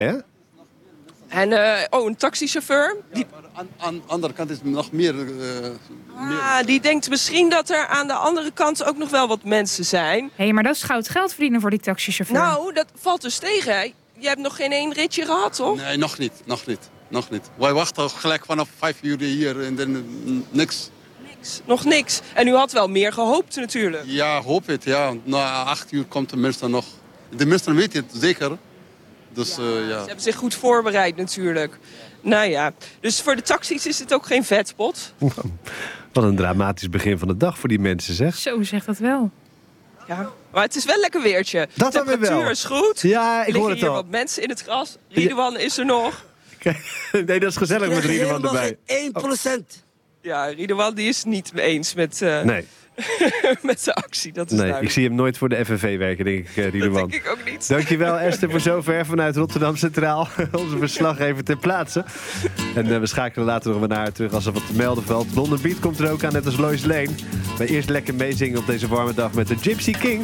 Ja? En een taxichauffeur. Aan de andere kant is er nog meer... Die denkt misschien dat er aan de andere kant ook nog wel wat mensen zijn. Hé, maar dat is goud geld verdienen voor die taxichauffeur. Nou, dat valt dus tegen. Hè? Je hebt nog geen één ritje gehad, toch? Nee, nog niet. Wij wachten gelijk vanaf 5 uur hier en dan niks. Nog niks. En u had wel meer gehoopt natuurlijk. Ja, hoop het, ja. Na 8 uur komt de minister nog. De minister weet het zeker. Dus, Ze hebben zich goed voorbereid natuurlijk. Nou ja, dus voor de taxis is het ook geen vetpot. Wat een dramatisch begin van de dag voor die mensen, zeg. Zo zegt dat wel. Ja, maar het is wel lekker weertje. Dat de dan weer wel. temperatuur is goed. Ja, ik hoor er het liggen al. hier wat mensen in het gras. Ridwan is er nog. Nee, dat is gezellig met Ridwan erbij. 1%. Ja, Ridwan die is het niet eens met, Nee. met de actie. Dat is Nee, duidelijk. ik zie hem nooit voor de FNV werken, denk ik, Ridwan. Dat denk ik ook niet. Dankjewel, Esther, voor zover vanuit Rotterdam Centraal. Onze verslaggever ter plaatse. En we schakelen later nog maar naar haar terug als er wat te melden valt. London Beat komt er ook aan, net als Lois Lane. Maar eerst lekker meezingen op deze warme dag met de Gypsy Kings.